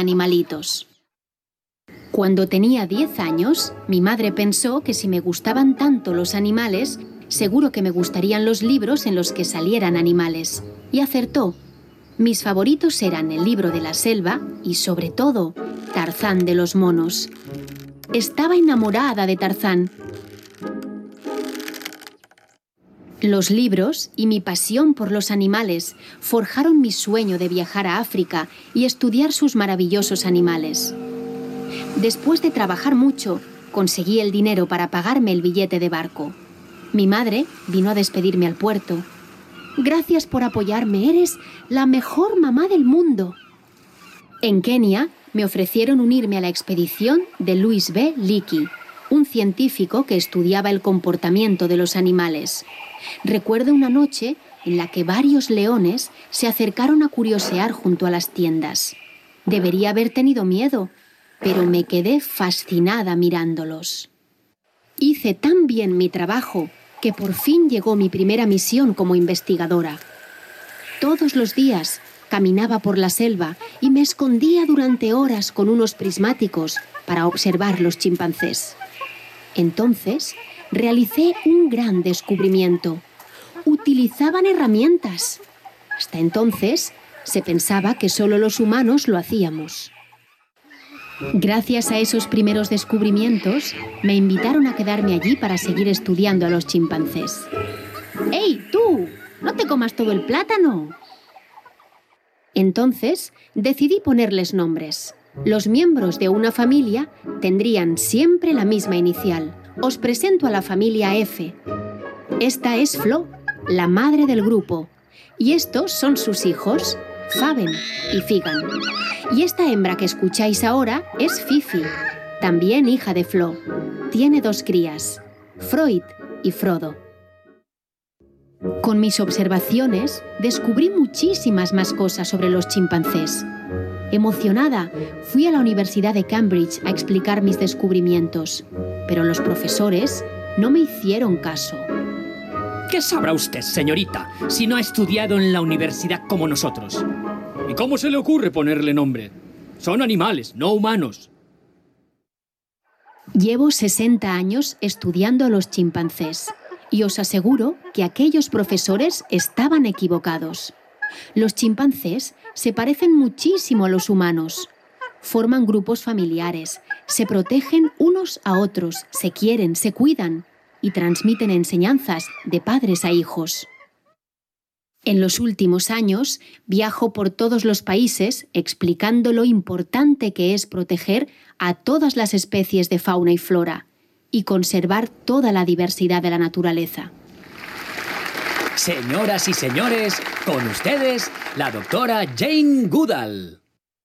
animalitos. Cuando tenía 10 años, mi madre pensó que si me gustaban tanto los animales, seguro que me gustarían los libros en los que salieran animales. Y acertó. Mis favoritos eran El libro de la selva y, sobre todo, Tarzán de los monos. Estaba enamorada de Tarzán. Los libros y mi pasión por los animales forjaron mi sueño de viajar a África y estudiar sus maravillosos animales. Después de trabajar mucho, conseguí el dinero para pagarme el billete de barco. Mi madre vino a despedirme al puerto. «Gracias por apoyarme, eres la mejor mamá del mundo». En Kenia me ofrecieron unirme a la expedición de Louis B. Leakey, un científico que estudiaba el comportamiento de los animales. Recuerdo una noche en la que varios leones se acercaron a curiosear junto a las tiendas. Debería haber tenido miedo, pero me quedé fascinada mirándolos. Hice tan bien mi trabajo que por fin llegó mi primera misión como investigadora. Todos los días caminaba por la selva y me escondía durante horas con unos prismáticos para observar los chimpancés. Entonces, realicé un gran descubrimiento. Utilizaban herramientas. Hasta entonces, se pensaba que solo los humanos lo hacíamos. Gracias a esos primeros descubrimientos, me invitaron a quedarme allí para seguir estudiando a los chimpancés. ¡Ey, tú! ¡No te comas todo el plátano! Entonces, decidí ponerles nombres. Los miembros de una familia tendrían siempre la misma inicial. Os presento a la familia F. Esta es Flo, la madre del grupo. Y estos son sus hijos, Faben y Figan. Y esta hembra que escucháis ahora es Fifi, también hija de Flo. Tiene 2 crías, Freud y Frodo. Con mis observaciones descubrí muchísimas más cosas sobre los chimpancés. Emocionada, fui a la Universidad de Cambridge a explicar mis descubrimientos, pero los profesores no me hicieron caso. ¿Qué sabrá usted, señorita, si no ha estudiado en la universidad como nosotros? ¿Y cómo se le ocurre ponerle nombre? Son animales, no humanos. Llevo 60 años estudiando a los chimpancés y os aseguro que aquellos profesores estaban equivocados. Los chimpancés se parecen muchísimo a los humanos. Forman grupos familiares, se protegen unos a otros, se quieren, se cuidan y transmiten enseñanzas de padres a hijos. En los últimos años viajo por todos los países explicando lo importante que es proteger a todas las especies de fauna y flora y conservar toda la diversidad de la naturaleza. Señoras y señores, con ustedes, la doctora Jane Goodall.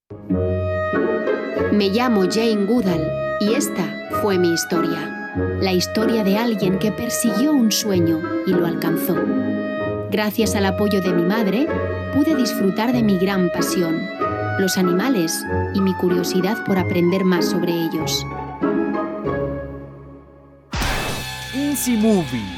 Me llamo Jane Goodall y esta fue mi historia. La historia de alguien que persiguió un sueño y lo alcanzó. Gracias al apoyo de mi madre, pude disfrutar de mi gran pasión, los animales y mi curiosidad por aprender más sobre ellos. Easy Movie.